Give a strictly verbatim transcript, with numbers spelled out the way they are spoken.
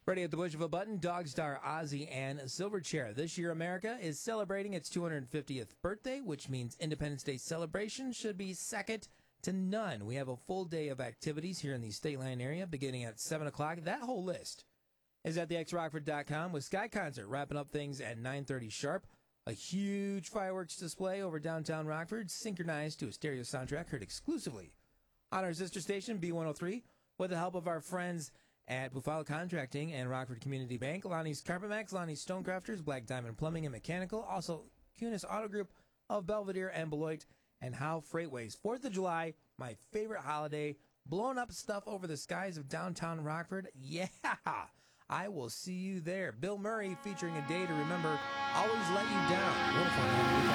Ready at the push of a button, Dog Star, Ozzy, and Silverchair. This year, America is celebrating its two hundred fiftieth birthday, which means Independence Day celebration should be second to none. We have a full day of activities here in the State Line area, beginning at seven o'clock. That whole list is at the x rockford dot com, with Sky Concert wrapping up things at nine thirty sharp. A huge fireworks display over downtown Rockford, synchronized to a stereo soundtrack heard exclusively on our sister station, B one oh three, with the help of our friends at Bufalo Contracting and Rockford Community Bank, Lonnie's Carpet Max, Lonnie's Stonecrafters, Black Diamond Plumbing and Mechanical, also Kunis Auto Group of Belvedere and Beloit, and Howe Freightways. fourth of July, my favorite holiday, blowing up stuff over the skies of downtown Rockford. Yeah, I will see you there. Bill Murray featuring A Day to Remember, Always Let You Down.